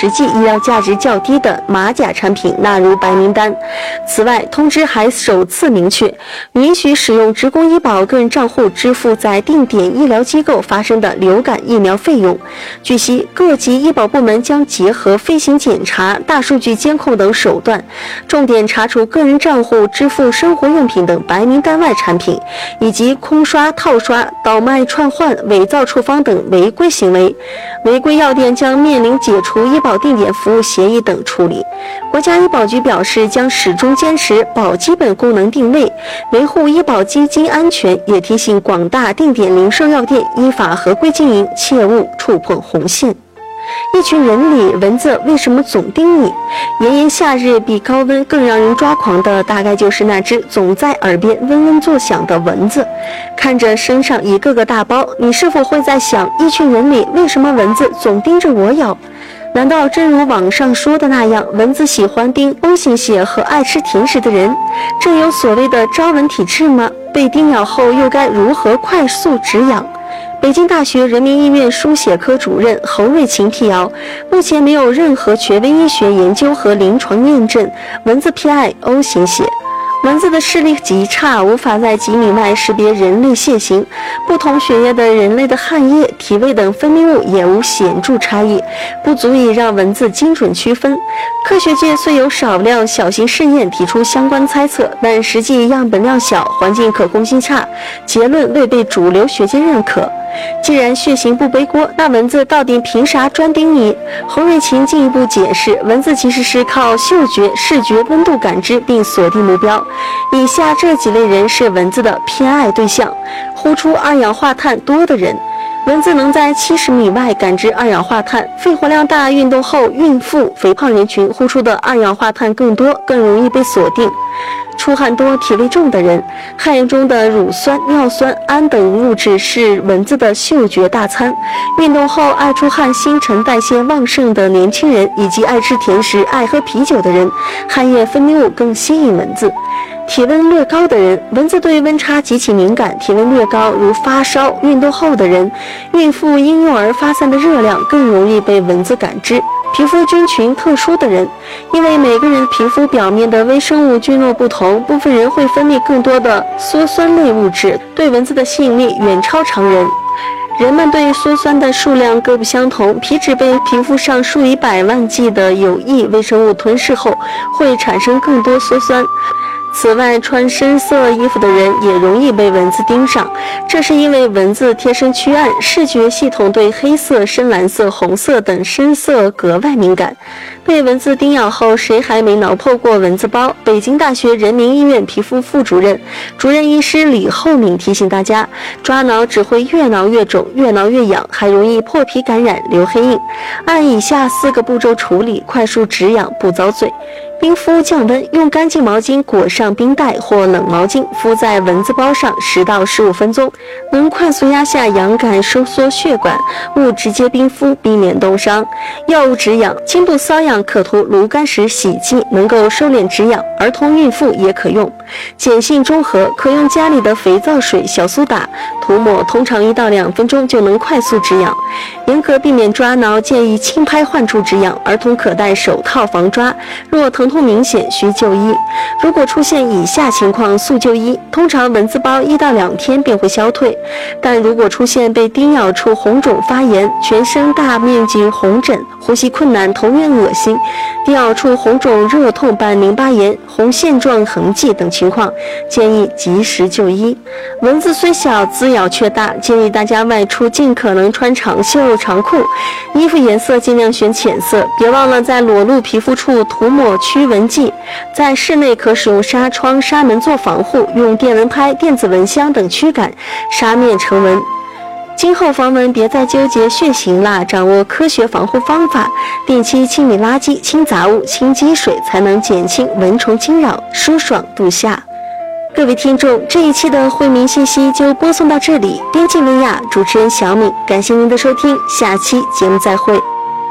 实际医疗价值较低的马甲产品纳入白名单。此外，通知还首次明确，允许使用职工医保个人账户支付在定点医疗机构发生的流感疫苗费用。据悉，各级医保部门将结合飞行检查、大数据监控等手段，重点查处个人账户支付生活用品等白名单外产品，以及空刷、套刷、倒卖、串换、伪造处方等违规行为。违规药店将面临解除医保定点服务协议等处理。国家医保局表示，将始终坚持保基本功能定位，维护医保基金安全，也提醒广大定点零售药店依法合规经营，切勿触碰红线。一群人里，蚊子为什么总叮你？炎炎夏日比高温更让人抓狂的，大概就是那只总在耳边嗡嗡作响的蚊子。看着身上一个个大包，你是否会在想，一群人里为什么蚊子总盯着我咬？难道真如网上说的那样，蚊子喜欢叮 O 型血和爱吃甜食的人？这有所谓的招蚊体质吗？被叮咬后又该如何快速止痒？北京大学人民医院输血科主任侯瑞琴辟谣，目前没有任何权威医学研究和临床验证蚊子偏爱 O 型血。蚊子的视力极差，无法在几米外识别人类血型，不同血液的人类的汗液、体味等分泌物也无显著差异，不足以让蚊子精准区分。科学界虽有少量小型试验提出相关猜测，但实际样本量小，环境可控性差，结论未被主流学界认可。既然血型不背锅，那蚊子到底凭啥专盯你？侯瑞琴进一步解释，蚊子其实是靠嗅觉、视觉温度感知并锁定目标。以下这几类人是蚊子的偏爱对象：呼出二氧化碳多的人。蚊子能在70米外感知二氧化碳，肺活量大、运动后、孕妇、肥胖人群呼出的二氧化碳更多，更容易被锁定。出汗多、体味重的人，汗液中的乳酸、尿酸、氨等物质是蚊子的嗅觉大餐。运动后爱出汗、新陈代谢旺盛的年轻人，以及爱吃甜食、爱喝啤酒的人，汗液分泌物更吸引蚊子。体温略高的人，蚊子对温差极其敏感，体温略高如发烧、运动后的人、孕妇、婴幼儿发散的热量更容易被蚊子感知。皮肤菌群特殊的人，因为每个人皮肤表面的微生物菌落不同，部分人会分泌更多的羧酸类物质，对蚊子的吸引力远超常人。人们对羧酸的数量各不相同，皮脂被皮肤上数以百万计的有益微生物吞噬后，会产生更多羧酸。此外，穿深色衣服的人也容易被蚊子盯上，这是因为蚊子贴身趋暗，视觉系统对黑色、深蓝色、红色等深色格外敏感。被蚊子叮咬后，谁还没挠破过蚊子包？北京大学人民医院皮肤副主任、主任医师李厚敏提醒大家，抓挠只会越挠越肿，越挠越痒，还容易破皮感染、留黑印。按以下4个步骤处理，快速止痒不遭罪。冰敷降温，用干净毛巾裹上冰袋或冷毛巾，敷在蚊子包上10到15分钟，能快速压下痒感，收缩血管，勿直接冰敷，避免冻伤。药物止痒，轻度瘙痒可涂炉甘石洗剂，能够收敛止痒，儿童孕妇也可用。碱性中和，可用家里的肥皂水、小苏打涂抹，通常1到2分钟就能快速止痒。严格避免抓挠，建议轻拍患处止痒，儿童可戴手套防抓。若疼痛明显，需就医。如果出现以下情况，速就医。通常蚊子包1到2天便会消退，但如果出现被叮咬处红肿发炎、全身大面积红疹、呼吸困难、头晕恶心、叮咬处红肿热痛伴淋巴炎、红线状痕迹等情况，建议及时就医。蚊子虽小，滋咬却大，建议大家外出尽可能穿长袖长裤，衣服颜色尽量选浅色，别忘了在裸露皮肤处涂抹驱蚊剂。在室内可使用纱窗、纱门做防护，用电蚊拍、电子蚊香等驱赶，杀灭成蚊。今后防蚊别再纠结血型啦，掌握科学防护方法，定期清理垃圾、清杂物、清积水，才能减轻蚊虫惊扰，舒爽度夏。各位听众，这一期的惠民信息就播送到这里，编辑薇娅，主持人小敏，感谢您的收听，下期节目再会。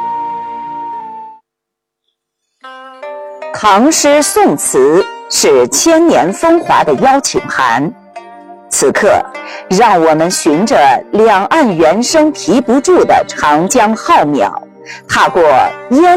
唐诗宋词是千年风华的邀请函，此刻让我们循着两岸猿声啼不住的长江浩渺，踏过烟